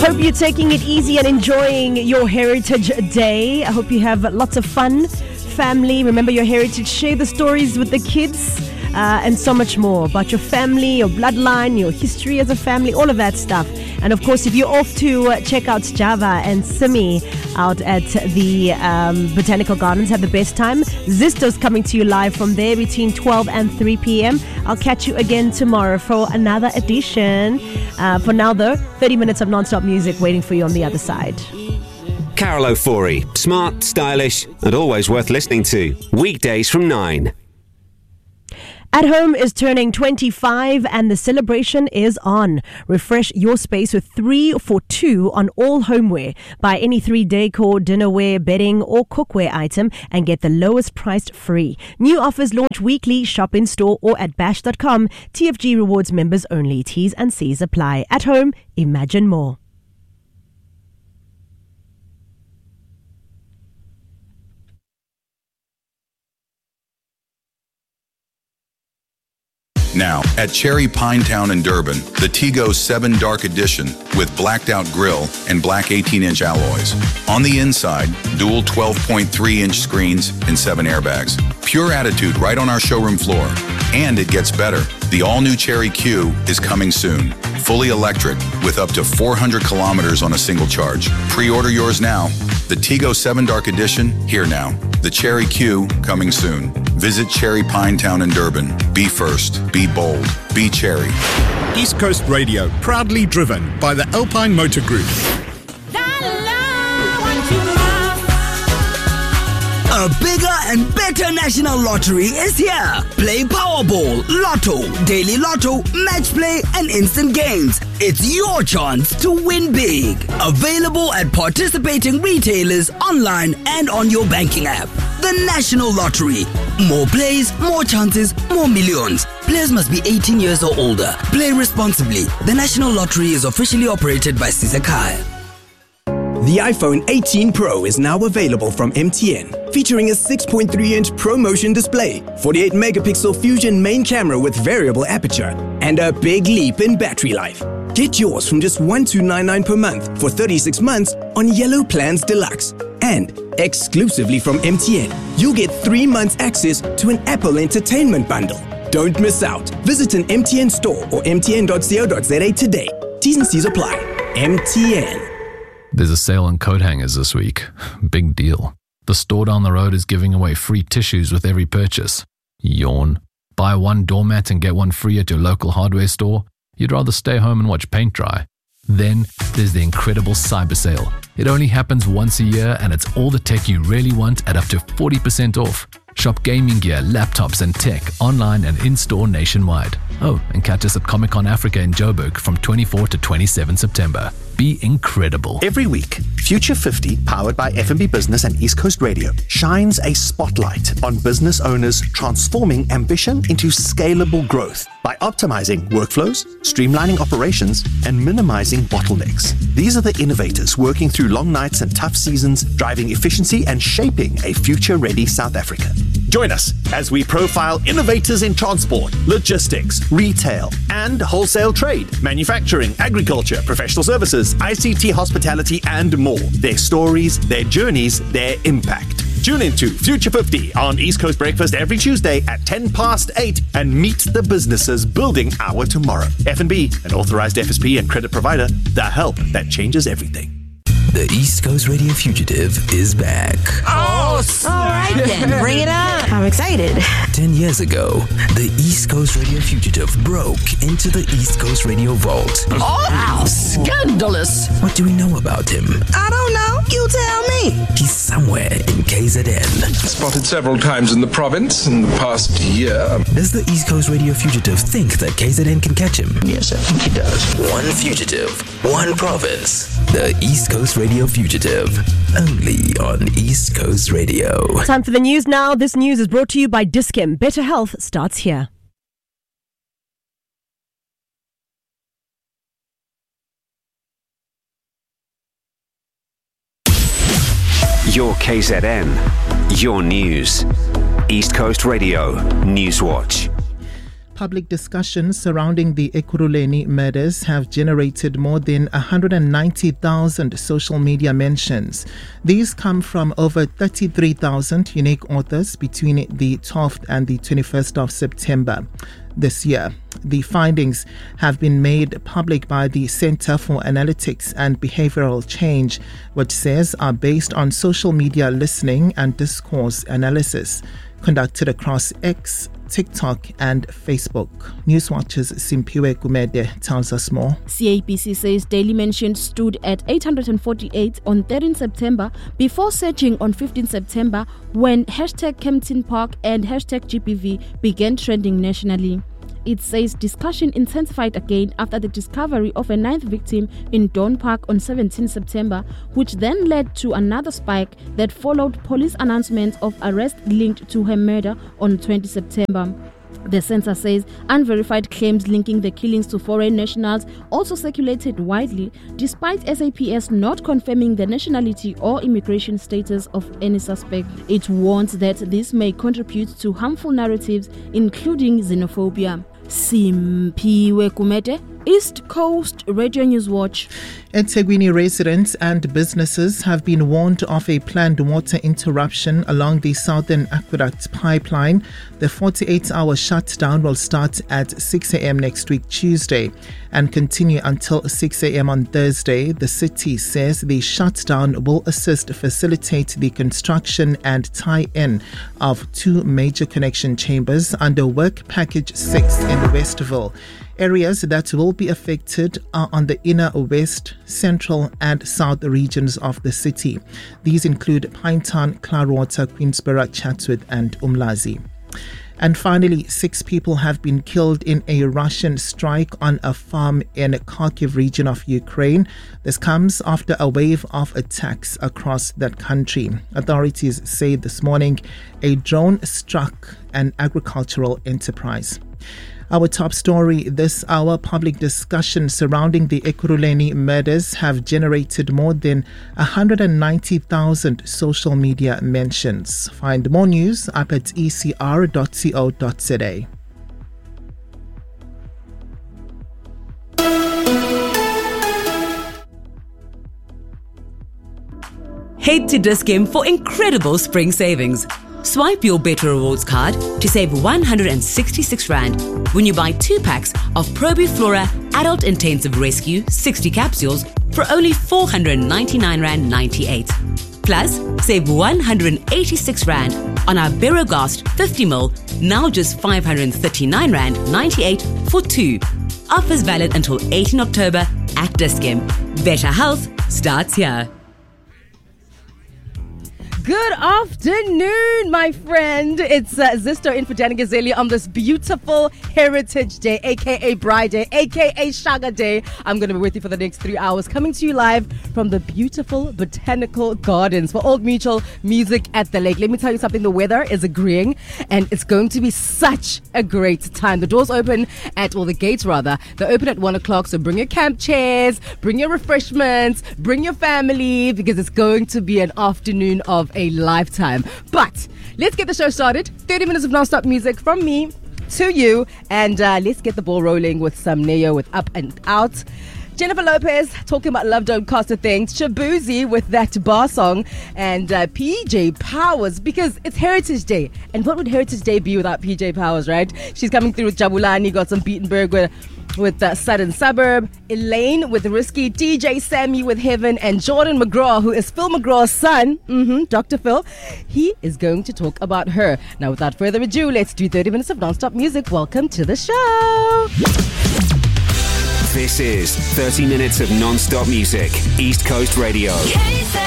Hope you're taking it easy and enjoying your Heritage Day. I hope you have lots of fun. Family, remember your heritage. Share the stories with the kids and so much more about your family, your bloodline, your history as a family, all of that stuff. And of course, if you're off to check out Java and Simi out at the Botanical Gardens, have the best time. Zisto's coming to you live from there between 12 and 3 p.m. I'll catch you again tomorrow for another edition. For now, though, 30 minutes of non-stop music waiting for you on the other side. Carol O'Forey, smart, stylish, and always worth listening to. Weekdays from 9. At Home is turning 25 and the celebration is on. Refresh your space with 3 for 2 on all homeware. Buy any 3 decor, dinnerware, bedding or cookware item and get the lowest priced free. New offers launch weekly. Shop in store or at bash.com. TFG Rewards members only. T's and C's apply. At Home, imagine more. Now, at Cherry Pinetown in Durban, the Tigo 7 Dark Edition with blacked out grille and black 18-inch alloys. On the inside, dual 12.3-inch screens and 7 airbags. Pure attitude right on our showroom floor. And it gets better. The all-new Cherry Q is coming soon. Fully electric with up to 400 kilometers on a single charge. Pre-order yours now. The Tigo 7 Dark Edition, here now. The Cherry Q, coming soon. Visit Cherry Pinetown in Durban. Be first. Be bold. Be Cherry. East Coast Radio, proudly driven by the Alpine Motor Group. A bigger and better national lottery is here. Play Powerball, Lotto, Daily Lotto, Match Play, and Instant Games. It's your chance to win big. Available at participating retailers, online, and on your banking app. The National Lottery. More plays, more chances, more millions. Players must be 18 years or older. Play responsibly. The National Lottery is officially operated by Sisakai. The iPhone 18 Pro is now available from MTN, featuring a 6.3-inch ProMotion display, 48-megapixel Fusion main camera with variable aperture, and a big leap in battery life. Get yours from just $1,299 per month for 36 months on Yellow Plans Deluxe. And exclusively from MTN, you'll get 3 months access to an Apple Entertainment bundle. Don't miss out. Visit an MTN store or mtn.co.za today. T's and C's apply. MTN. There's a sale on coat hangers this week. Big deal. The store down the road is giving away free tissues with every purchase. Yawn. Buy one doormat and get one free at your local hardware store? You'd rather stay home and watch paint dry. Then there's the incredible cyber sale. It only happens once a year and it's all the tech you really want at up to 40% off. Shop gaming gear, laptops and tech online and in-store nationwide. Oh, and catch us at Comic-Con Africa in Joburg from 24 to 27 September. Be incredible. Every week, Future 50, powered by F&B Business and East Coast Radio, shines a spotlight on business owners transforming ambition into scalable growth by optimizing workflows, streamlining operations, and minimizing bottlenecks. These are the innovators working through long nights and tough seasons, driving efficiency and shaping a future-ready South Africa. Join us as we profile innovators in transport, logistics, retail, and wholesale trade, manufacturing, agriculture, professional services, ICT, hospitality, and more. Their stories, their journeys, their impact. Tune into Future 50 on East Coast Breakfast every Tuesday at 8:10 and meet the businesses building our tomorrow. F&B, an authorized FSP and credit provider, the help that changes everything. The East Coast Radio Fugitive is back. Oh, all right then. Bring it on. I'm excited. 10 years ago, the East Coast Radio Fugitive broke into the East Coast Radio Vault. Oh, wow. Scandalous. What do we know about him? I don't know. You tell me. He's somewhere in KZN. Spotted several times in the province in the past year. Does the East Coast Radio Fugitive think that KZN can catch him? Yes, I think he does. One fugitive, one province. The East Coast Radio Fugitive. Only on East Coast Radio. Time for the news now. This news is brought to you by Dis-Chem. Better health starts here. Your KZN, your news. East Coast Radio News Watch. Public discussions surrounding the Ekurhuleni murders have generated more than 190,000 social media mentions. These come from over 33,000 unique authors between the 12th and the 21st of September this year. The findings have been made public by the Center for Analytics and Behavioral Change, which says are based on social media listening and discourse analysis conducted across X, TikTok and Facebook. Newswatch's Simpiwe Gumede tells us more. CABC says daily mentions stood at 848 on 13 September before surging on 15 September when hashtag Kempton Park and hashtag GBV began trending nationally. It says discussion intensified again after the discovery of a 9th victim in Dawn Park on 17 September, which then led to another spike that followed police announcements of arrest linked to her murder on 20 September. The censor says unverified claims linking the killings to foreign nationals also circulated widely, despite SAPS not confirming the nationality or immigration status of any suspect. It warns that this may contribute to harmful narratives, including xenophobia. Simpiwe Kumete, East Coast Radio News Watch. eThekwini residents and businesses have been warned of a planned water interruption along the Southern Aqueduct pipeline. The 48-hour shutdown will start at 6 a.m. next week, Tuesday, and continue until 6 a.m. on Thursday. The city says the shutdown will facilitate the construction and tie-in of 2 major connection chambers under Work Package 6 in Westville. Areas that will be affected are on the inner west, central and south regions of the city. These include Pinetown, Cloudwater, Queensborough, Chatsworth and Umlazi. And finally, 6 people have been killed in a Russian strike on a farm in Kharkiv region of Ukraine. This comes after a wave of attacks across that country. Authorities say this morning a drone struck an agricultural enterprise. Our top story this hour: public discussion surrounding the Ekurhuleni murders have generated more than 190,000 social media mentions. Find more news up at ecr.co.za. Head to Dis-Chem for incredible spring savings. Swipe your Better Rewards card to save 166 Rand when you buy 2 packs of Probiflora Adult Intensive Rescue 60 capsules for only 499 Rand 98. Plus, save 186 Rand on our Berogast 50ml, now just 539 Rand 98 for 2. Offers valid until 18 October at Dis-Chem. Better health starts here. Good afternoon, my friend. It's Zisto in for Danny Gazeli on this beautiful Heritage Day, aka Bride Day, aka Shaga Day. I'm going to be with you for the next 3 hours, coming to you live from the beautiful Botanical Gardens for Old Mutual Music at the Lake. Let me tell you something, the weather is agreeing and it's going to be such a great time. The doors open the gates rather, they're open at 1 o'clock, so bring your camp chairs, bring your refreshments, bring your family, because it's going to be an afternoon of a lifetime. But let's get the show started. 30 minutes of non-stop music from me to you, and let's get the ball rolling with some Neo with Up and Out. Jennifer Lopez talking about love don't cost a thing. Shabuzi with that bar song, and PJ Powers, because it's Heritage Day. And what would Heritage Day be without PJ Powers, right? She's coming through with Jabulani, got some Beatenberg with Southern Suburb, Elaine with Risky, DJ Sammy with Heaven, and Jordan McGraw, who is Phil McGraw's son, Dr. Phil. He is going to talk about her. Now, without further ado, let's do 30 minutes of non-stop music. Welcome to the show. This is 30 minutes of non-stop music, East Coast Radio.